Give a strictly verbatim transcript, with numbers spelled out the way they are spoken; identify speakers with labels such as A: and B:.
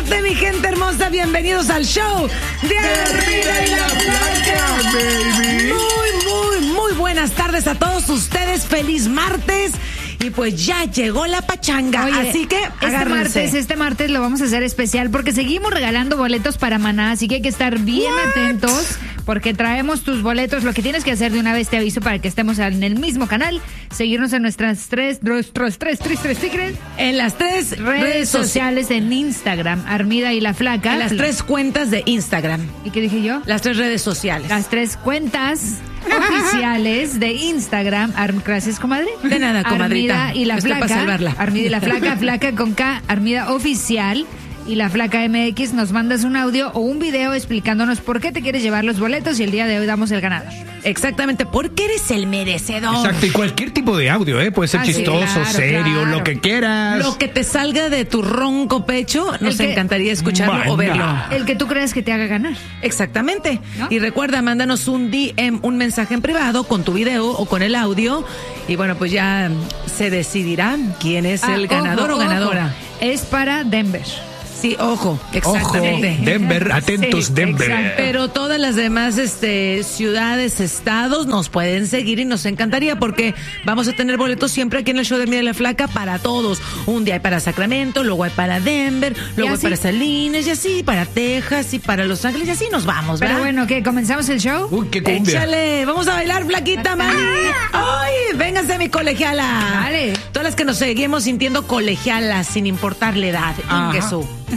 A: tarde, mi gente hermosa. Bienvenidos al show de Arriba y la Flaca, baby. Muy, muy, muy buenas tardes a todos ustedes. Feliz martes. Y pues ya llegó la pachanga.
B: Oye,
A: así que
B: este
A: agárrense.
B: martes, este martes lo vamos a hacer especial porque seguimos regalando boletos para Maná, así que hay que estar bien
A: What?
B: atentos porque traemos tus boletos. Lo que tienes que hacer de una vez, te aviso para que estemos en el mismo canal, seguirnos en nuestras tres, nuestros tres, tres, tres tigres,
A: En las tres
B: redes,
A: redes sociales.
B: sociales, en Instagram, Armida y la Flaca.
A: En las tres cuentas de Instagram.
B: ¿Y qué dije yo?
A: Las tres redes sociales.
B: Las tres cuentas oficiales de Instagram. Ar- Gracias, comadre.
A: De nada, comadrita.
B: Armida y la
A: Estoy
B: Flaca.
A: para salvarla.
B: Armida y la Flaca, Flaca con K, Armida Oficial. Y la Flaca M X, nos mandas un audio o un video explicándonos por qué te quieres llevar los boletos y el día de hoy damos el ganador.
A: Exactamente, porque eres el merecedor.
C: Exacto, y cualquier tipo de audio, ¿eh? Puede ser
B: Ah, sí,
C: chistoso,
B: claro,
C: serio,
B: claro.
C: lo que quieras.
A: Lo que te salga de tu ronco pecho, nos
B: que-
A: encantaría escucharlo o
C: Mana.
A: verlo.
B: El que tú creas que te haga ganar.
A: Exactamente.
B: ¿No?
A: Y recuerda, mándanos un D M, un mensaje en privado con tu video o con el audio. Y bueno, pues ya se decidirá quién es
B: Ah,
A: el ganador
B: ojo,
A: o ganadora.
B: ojo. Es para Denver.
A: Sí, ojo, exactamente.
C: Ojo, Denver, atentos,
B: Sí,
C: Denver.
B: exacto.
A: Pero todas las demás este, ciudades, estados nos pueden seguir y nos encantaría porque vamos a tener boletos siempre aquí en el show de Armida y la Flaca para todos. Un día hay para Sacramento, luego hay para Denver, luego hay
B: así?
A: para Salinas y así, para Texas y para Los Ángeles y así nos vamos, ¿verdad?
B: Pero bueno, ¿qué? ¿Comenzamos el show?
C: Uy, qué cumbia.
A: Échale, vamos a bailar, flaquita, mani. Ay, véngase mi colegiala.
B: Dale.
A: Todas las que nos seguimos sintiendo colegialas sin importar la edad.
C: Ajá.
A: Ingesu.